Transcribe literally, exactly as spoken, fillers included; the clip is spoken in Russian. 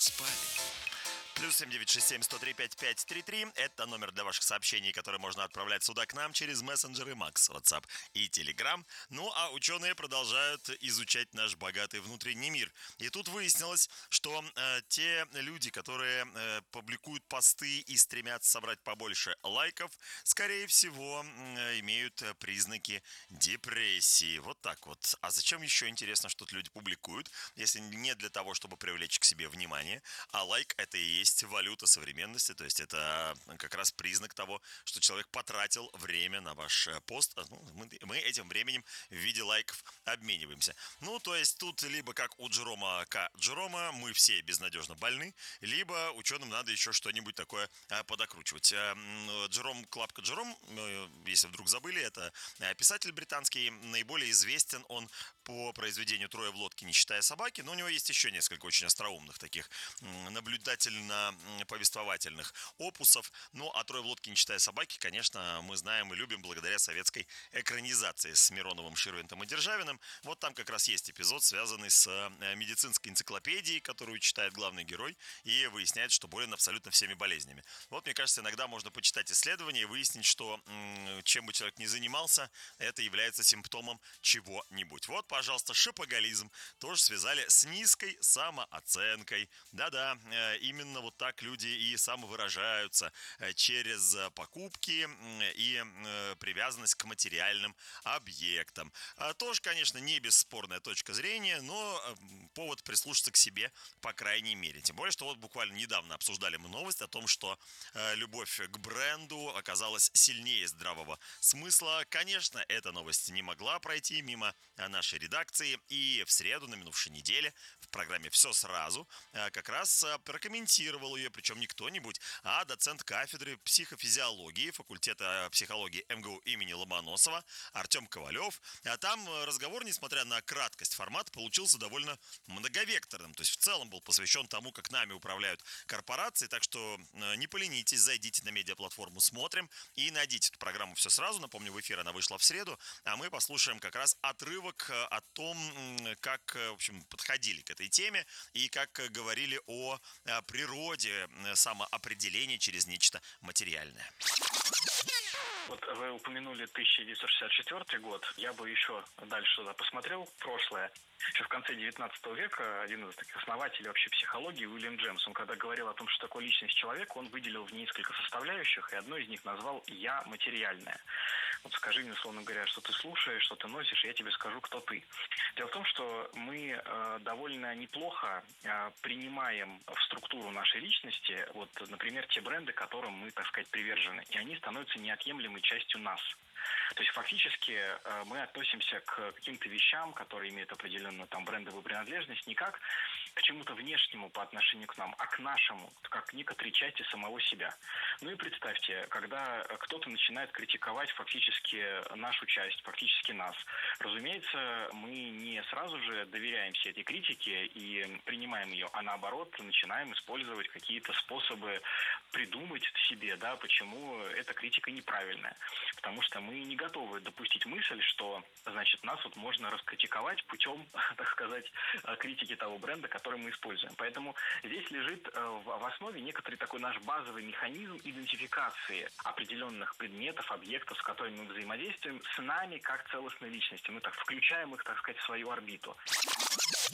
спали. Плюс семь девять шесть семь сто три пять пять три три. Это номер для ваших сообщений, которые можно отправлять сюда к нам через мессенджеры Макс, WhatsApp и Telegram. Ну а ученые продолжают изучать наш богатый внутренний мир. И тут выяснилось, что э, те люди, которые э, публикуют посты и стремятся собрать побольше лайков, скорее всего, э, имеют признаки депрессии. Вот так вот. А зачем еще, интересно, что люди публикуют, если не для того, чтобы привлечь к себе внимание, а лайк — это и есть валюта современности, то есть это как раз признак того, что человек потратил время на ваш пост. Ну, мы, мы этим временем в виде лайков обмениваемся. Ну, то есть тут либо как у Джерома К. Джерома, мы все безнадежно больны, либо ученым надо еще что-нибудь такое подокручивать. Джером Клапка Джером, если вдруг забыли, это писатель британский, наиболее известен он по произведению «Трое в лодке, не считая собаки», но у него есть еще несколько очень остроумных таких наблюдательно-повествовательных опусов. Ну, а «Трое в лодке, не считая собаки», конечно, мы знаем и любим благодаря советской экранизации с Мироновым, Ширвинтом и Державиным. Вот там как раз есть эпизод, связанный с медицинской энциклопедией, которую читает главный герой, и выясняет, что болен абсолютно всеми болезнями. Вот, мне кажется, иногда можно почитать исследования и выяснить, что чем бы человек ни занимался, это является симптомом чего-нибудь. Вот, пожалуйста, шопоголизм тоже связали с низкой самооценкой. Да-да, именно вот так люди и самовыражаются через покупки и привязанность к материальным объектам. Тоже, конечно, не бесспорная точка зрения, но повод прислушаться к себе, по крайней мере. Тем более, что вот буквально недавно обсуждали мы новость о том, что любовь к бренду оказалась сильнее здравого смысла. Конечно, эта новость не могла пройти мимо нашей редакции, и в среду на минувшей неделе в программе «Все сразу» как раз прокомментировал ее, причем не кто-нибудь, а доцент кафедры психофизиологии факультета психологии эм гэ у имени Ломоносова Артем Ковалев. А там разговор, несмотря на краткость формата, получился довольно многовекторным. То есть в целом был посвящен тому, как нами управляют корпорации. Так что не поленитесь, зайдите на медиаплатформу «Смотрим» и найдите эту программу «Все сразу». Напомню, в эфир она вышла в среду, а мы послушаем как раз отрывок о том, как, в общем, подходили к этой теме и как говорили о природе самоопределения через нечто материальное. Вот вы упомянули тысяча девятьсот шестьдесят четвёртый год. Я бы еще дальше туда посмотрел, в прошлое. Еще в конце девятнадцатого века один из таких основателей вообще психологии, Уильям Джеймс, он когда говорил о том, что такое личность человека, он выделил в несколько составляющих, и одной из них назвал «я материальная». Вот скажи мне, условно говоря, что ты слушаешь, что ты носишь, и я тебе скажу, кто ты. Дело в том, что мы э, довольно неплохо э, принимаем в структуру нашей личности, вот, например, те бренды, которым мы, так сказать, привержены, и они становятся неотъемлемой частью нас. То есть фактически э, мы относимся к каким-то вещам, которые имеют определенную там брендовую принадлежность, не как к чему-то внешнему по отношению к нам, а к нашему, как к некоторой части самого себя. Ну и представьте, когда кто-то начинает критиковать фактически нашу часть, фактически нас, разумеется, мы не сразу же доверяемся этой критике и принимаем ее, а наоборот начинаем использовать какие-то способы придумать себе, да, почему эта критика неправильная. Потому что мы не готовы допустить мысль, что, значит, нас вот можно раскритиковать путем, так сказать, критики того бренда, который мы используем. Поэтому здесь лежит в основе некоторый такой наш базовый механизм идентификации определенных предметов, объектов, с которыми мы взаимодействуем, с нами как целостной личностью. Мы так включаем их, так сказать, в свою орбиту.